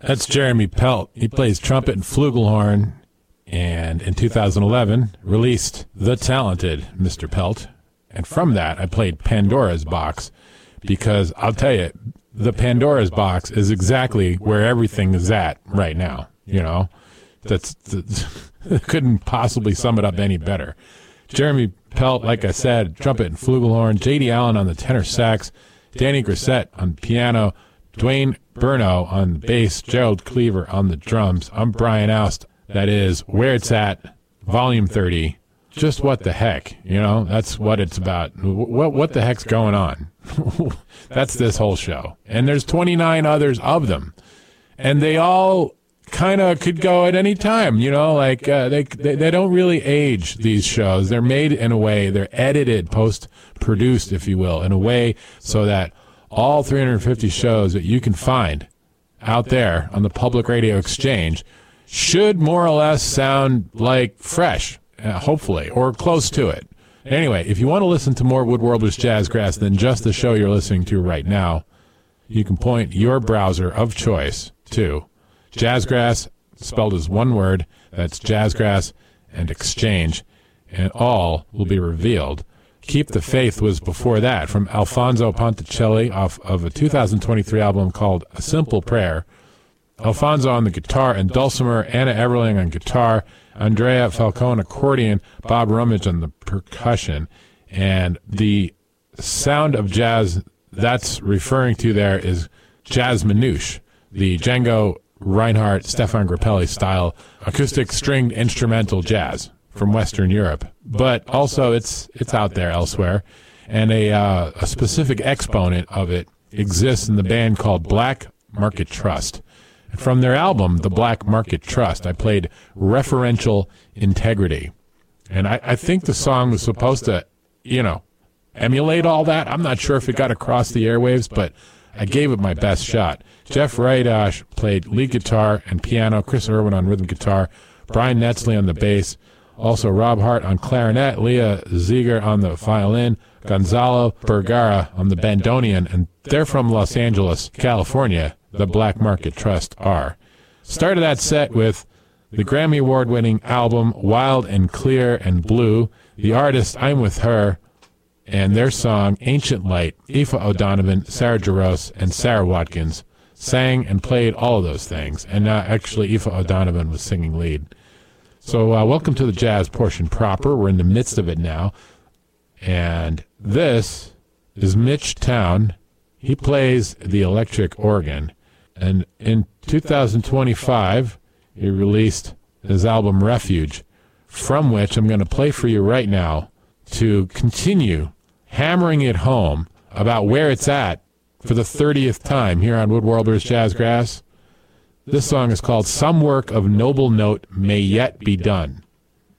That's Jeremy Pelt. He plays trumpet and flugelhorn, and in 2011 released The Talented Mr. Pelt. And from that, I played Pandora's Box, because I'll tell you, the Pandora's Box is exactly where everything is at right now. You know, that's couldn't possibly sum it up any better. Jeremy Pelt, like I said, trumpet and flugelhorn. J.D. Allen on the tenor sax. Danny Grissett on piano. Dwayne Burno on the bass. Gerald Cleaver on the drums. I'm Brian Oust. That is Where It's At, Volume 30. Just what the heck, you know? That's what it's about. What the heck's going on? That's this whole show. And there's 29 others of them. And they all kind of could go at any time, you know? Like, they don't really age, these shows. They're made in a way, they're edited, post-produced, if you will, in a way so that all 350 shows that you can find out there on the public radio exchange should more or less sound like fresh. Hopefully, or close to it. Anyway, if you want to listen to more Woodworlders Jazzgrass than just the show you're listening to right now, you can point your browser of choice to Jazzgrass, spelled as one word, that's Jazzgrass and Exchange, and all will be revealed. Keep the Faith was before that, from Alfonso Ponticelli, off of a 2023 album called A Simple Prayer. Alfonso on the guitar and dulcimer, Anna Everling on guitar, Andrea Falcone accordion, Bob Rummage on the percussion. And the sound of jazz that's referring to there is jazz manouche, the Django Reinhardt, Stefan Grappelli style acoustic stringed instrumental jazz from Western Europe. But also it's out there elsewhere. And a specific exponent of it exists in the band called Black Market Trust. From their album, The Black Market Trust, I played Referential Integrity. And I think the song was supposed to, you know, emulate all that. I'm not sure if it got across the airwaves, but I gave it my best shot. Jeff Raidash played lead guitar and piano, Chris Irwin on rhythm guitar, Brian Netzley on the bass, also Rob Hart on clarinet, Leah Ziegler on the violin, Gonzalo Bergara on the bandoneon, and they're from Los Angeles, California. The Black Market Trust are. Started that set with the Grammy Award-winning album Wild and Clear and Blue, the artist I'm With Her, and their song Ancient Light. Aoife O'Donovan, Sarah Jarosz, and Sarah Watkins sang and played all of those things. And actually, Aoife O'Donovan was singing lead. So welcome to the jazz portion proper. We're in the midst of it now. And this is Mitch Town. He plays the electric organ. And in 2025, he released his album Refuge, from which I'm going to play for you right now to continue hammering it home about where it's at for the 30th time here on Woodworlders Jazzgrass. This song is called Some Work of Noble Note May Yet Be Done.